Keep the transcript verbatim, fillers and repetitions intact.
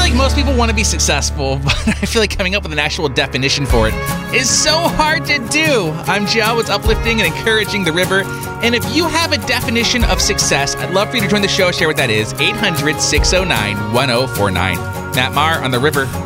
like most people want to be successful, but I feel like coming up with an actual definition for it is so hard to do. I'm Joe. It's uplifting and encouraging the river. And if you have a definition of success, I'd love for you to join the show. Share what that is. eight hundred, six oh nine, one oh four nine. Matt Maher on the river.